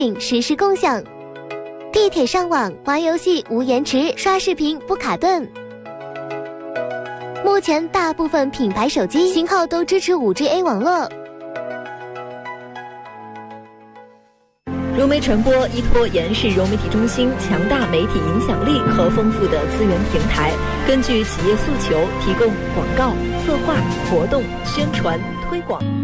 实时共享，地铁上网玩游戏无延迟，刷视频不卡顿。目前大部分品牌手机型号都支持 5G网络。 融媒传播依托延世融媒体中心强大媒体影响力和丰富的资源平台，根据企业诉求提供广告、策划、活动、宣传、推广。